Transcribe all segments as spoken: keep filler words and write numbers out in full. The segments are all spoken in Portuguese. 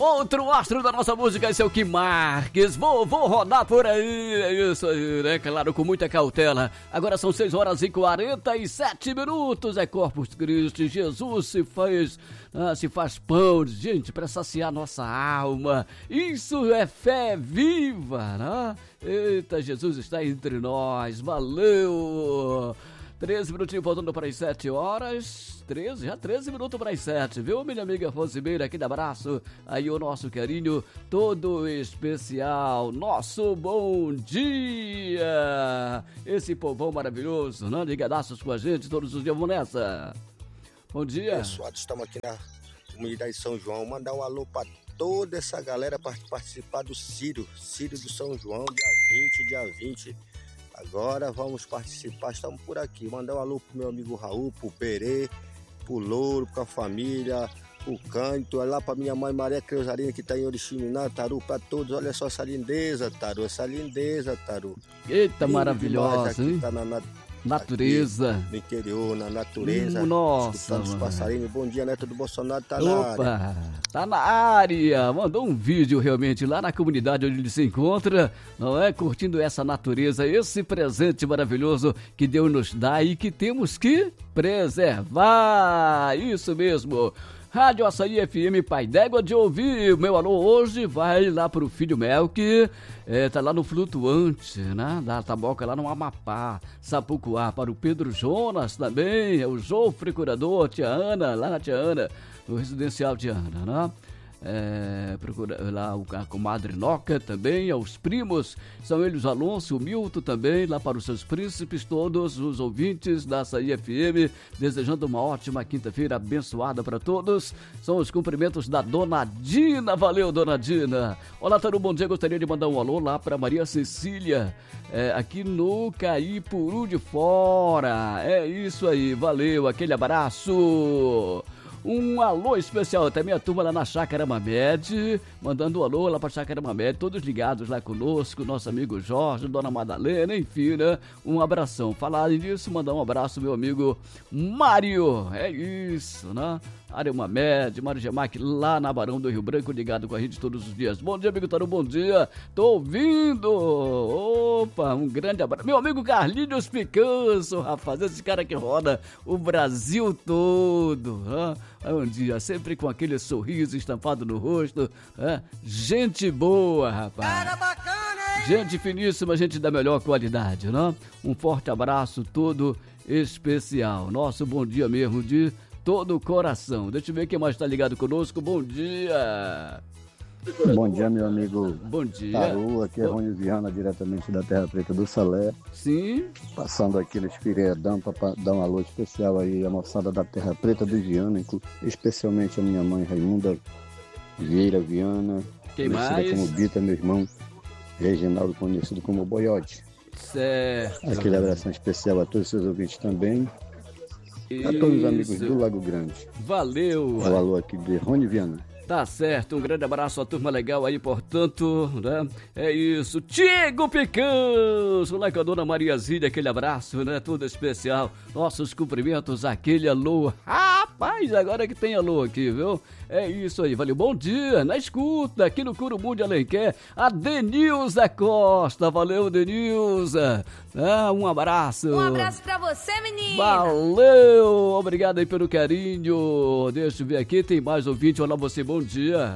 Outro astro da nossa música é seu Kim Marques. Vou, vou rodar por aí. É isso aí, né? Claro, com muita cautela. Agora são seis horas e quarenta e sete minutos. É Corpus Christi. Jesus se faz, ah, se faz pão, gente, para saciar nossa alma. Isso é fé viva, né? Eita, Jesus está entre nós. Valeu! treze minutinhos voltando para as sete horas. treze, já treze minutos para as sete, viu, minha amiga Rosimeira? Aquele abraço. Aí o nosso carinho todo especial. Nosso bom dia. Esse povão maravilhoso, né? Ligadaços com a gente todos os dias. Vamos nessa. Bom dia. Pessoal, estamos aqui na comunidade de São João. Mandar um alô para toda essa galera para participar do Círio. Círio do São João, dia vinte, dia vinte. Agora vamos participar, estamos por aqui. Mandar um alô pro meu amigo Raul, pro Berê, pro Louro, pra família, pro Cânito, lá pra minha mãe Maria Creusarina, que tá em Oriximiná, Taru, pra todos. Olha só essa lindeza, Taru, essa lindeza, Taru. Eita, lindo, maravilhosa, aqui, hein? Tá na, na, natureza. Aqui, no interior, na natureza. Hum, nossa, os passarinhos. Bom dia, Neto do Bolsonaro, tá Opa, na área. Tá na área. Mandou um vídeo realmente lá na comunidade onde ele se encontra, não é? Curtindo essa natureza, esse presente maravilhoso que Deus nos dá e que temos que preservar. Isso mesmo. Rádio Açaí F M, Pai d'Égua de ouvir. Meu alô hoje vai lá pro filho Melk, é, tá lá no Flutuante, né? Da Taboca, lá no Amapá, Sapucuá. Para o Pedro Jonas também, é o Jofre Curador, Tia Ana, lá na Tia Ana, no residencial Tia Ana, né? É, procura lá o, a comadre Noca também, aos primos, são eles Alonso, o Milton também, lá para os seus príncipes, todos os ouvintes da Açaí F M, desejando uma ótima quinta-feira abençoada para todos. São os cumprimentos da Dona Dina. Valeu, Dona Dina. Olá, Taru, bom dia. Gostaria de mandar um alô lá para Maria Cecília, é, aqui no Caipuru de Fora. É isso aí, valeu, aquele abraço. Um alô especial até minha turma lá na Chácara Mamed, mandando um alô lá pra Chácara Mamed, todos ligados lá conosco, nosso amigo Jorge, Dona Madalena, enfim, né? Um abração. Falarem nisso, mandar um abraço meu amigo Mário, é isso, né? Área Mamed, Mário Gemac, lá na Barão do Rio Branco, ligado com a gente todos os dias. Bom dia, amigo Taru, bom dia. Tô ouvindo. Opa, um grande abraço. Meu amigo Carlinhos Picanço, rapaz, esse cara que roda o Brasil todo. Hein? Um dia, sempre com aquele sorriso estampado no rosto. Hein? Gente boa, rapaz. Cara bacana, hein? Gente finíssima, gente da melhor qualidade, né? Um forte abraço todo especial. Nosso bom dia mesmo de todo o coração. Deixa eu ver quem mais está ligado conosco. Bom dia. Bom dia, meu amigo. Bom dia. Taru, aqui é Rony Viana, diretamente da Terra Preta do Salé. Sim. Passando aqui no Espiredão para dar um alô especial aí à moçada da Terra Preta do Viana, especialmente a minha mãe Raimunda Vieira Viana. Quem conhecida mais? como Bita, meu irmão Reginaldo, conhecido como Boiote. Certo. Aquele abração especial a todos os seus ouvintes também. A todos os amigos do Lago Grande. Valeu. O alô aqui de Rony Viana. Tá certo, um grande abraço à turma legal aí, portanto, né? É isso. Tiago Picanço, lá com a dona Maria Zília, aquele abraço, né? Tudo especial. Nossos cumprimentos, aquele alô. Rapaz, agora que tem alô aqui, viu? É isso aí, valeu. Bom dia, na escuta, aqui no Curubu de Alenquer, a Denilza Costa. Valeu, Denilza. Ah, um abraço. Um abraço pra você, menina. Valeu, obrigado aí pelo carinho. Deixa eu ver aqui, tem mais ouvinte. Olá, você, bom dia.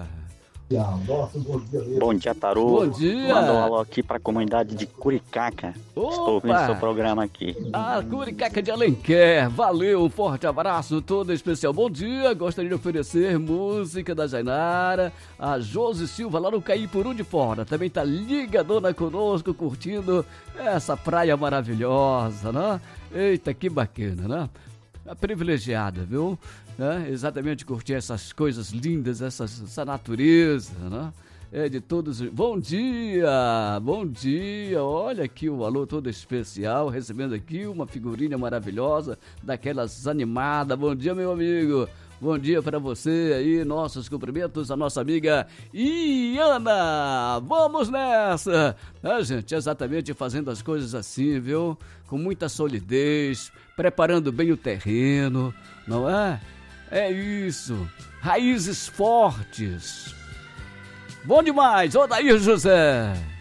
Bom dia, Taru. Bom dia. Manda um alô aqui pra comunidade de Curicaca. Opa. Estou ouvindo seu programa aqui. A Curicaca de Alenquer. Valeu, um forte abraço todo especial. Bom dia, gostaria de oferecer música da Jainara, a Josi Silva lá no Caipuru de Fora. Também tá ligadona conosco, curtindo essa praia maravilhosa, né? Eita, que bacana, né? Privilegiada, viu? É, exatamente, curtir essas coisas lindas, essa, essa natureza, né? É de todos. Bom dia, bom dia. Olha aqui o alô todo especial, recebendo aqui uma figurinha maravilhosa, daquelas animadas. Bom dia, meu amigo. Bom dia para você aí, nossos cumprimentos à nossa amiga Iana. Vamos nessa! A gente exatamente fazendo as coisas assim, viu? Com muita solidez, preparando bem o terreno, não é? É isso. Raízes fortes. Bom demais, Odair José.